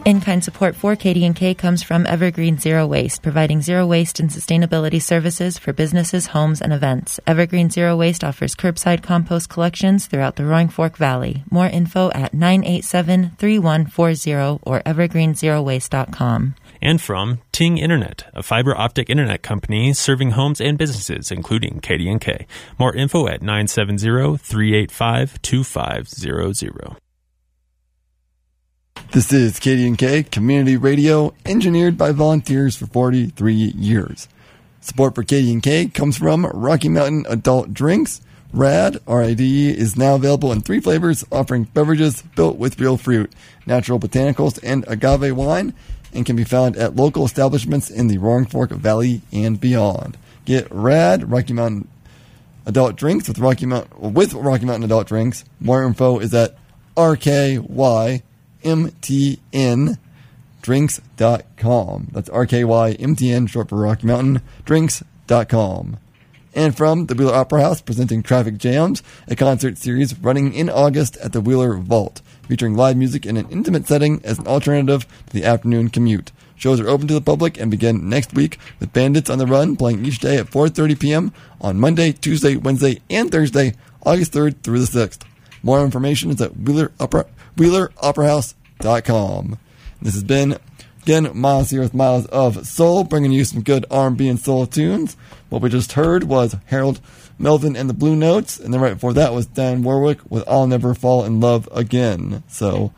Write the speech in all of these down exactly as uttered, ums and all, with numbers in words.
In-kind support for K D and K comes from Evergreen Zero Waste, providing zero waste and sustainability services for businesses, homes, and events. Evergreen Zero Waste offers curbside compost collections throughout the Roaring Fork Valley. More info at nine eight seven, three one four zero or evergreen zero waste dot com. And from Ting Internet, a fiber optic internet company serving homes and businesses, including K D and K. More info at nine seven zero, three eight five, two five zero zero. This is K D and K Community Radio, engineered by volunteers for forty-three years. Support for K D and K comes from Rocky Mountain Adult Drinks. R A D, R I D, is now available in three flavors, offering beverages built with real fruit, natural botanicals, and agave wine, and can be found at local establishments in the Roaring Fork Valley and beyond. Get R A D, Rocky Mountain Adult Drinks, with Rocky Mountain, with Rocky Mountain Adult Drinks. More info is at R K Y M T N drinks dot com. That's R K Y M T N, short for Rocky Mountain Drinks dot com. And from the Wheeler Opera House, presenting Traffic Jams, a concert series running in August at the Wheeler Vault, featuring live music in an intimate setting as an alternative to the afternoon commute. Shows are open to the public and begin next week with Bandits on the Run playing each day at four thirty p.m. on Monday, Tuesday, Wednesday, and Thursday, August third through the sixth. More information is at Wheeler Opera Wheeler Opera House dot com. This has been, again, Miles here with Miles of Soul, bringing you some good R and B and soul tunes. What we just heard was Harold Melvin and the Blue Notes, and then right before that was Dan Warwick with I'll Never Fall in Love Again. So,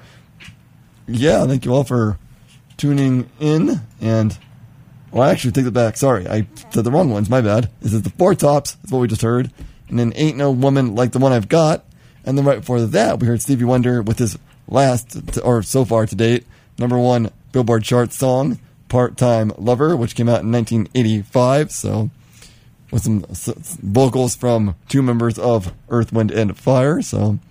yeah, thank you all for tuning in. And, well, I actually take it back. Sorry, I said the wrong ones. My bad. This is the Four Tops. That's what we just heard. And then Ain't No Woman Like the One I've Got. And then right before that, we heard Stevie Wonder with his last, or so far to date, number one Billboard chart song, Part-Time Lover, which came out in nineteen eighty-five. So, with some vocals from two members of Earth, Wind, and Fire. So,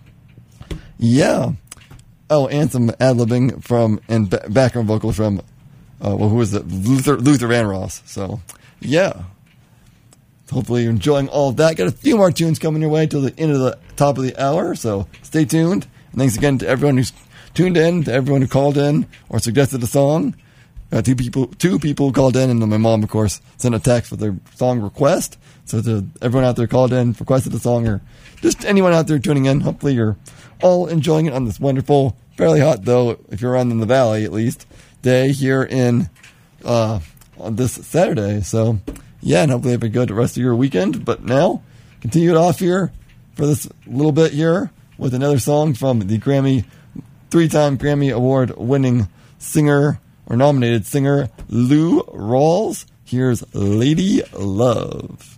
yeah. Oh, and some ad-libbing from, and ba- background vocals from, uh, well, who was it? Luther, Luther Vandross. So, yeah. Hopefully you're enjoying all of that. Got a few more tunes coming your way till the end of the top of the hour, so stay tuned. And thanks again to everyone who's tuned in, to everyone who called in or suggested a song. Uh, two people two people called in, and then my mom, of course, sent a text with their song request. So to everyone out there called in, requested a song, or just anyone out there tuning in, hopefully you're all enjoying it on this wonderful, fairly hot, though, if you're around in the valley at least, day here in uh, on this Saturday. So, yeah, and hopefully have a good rest of your weekend. But now, continue it off here for this little bit here with another song from the Grammy, three-time Grammy Award-winning singer, or nominated singer, Lou Rawls. Here's Lady Love.